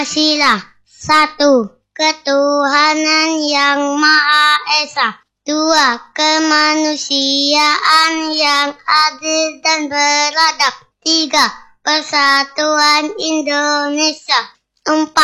Pancasila. 1. Ketuhanan yang Maha Esa. 2. Kemanusiaan yang adil dan beradab. 3. Persatuan Indonesia. 4.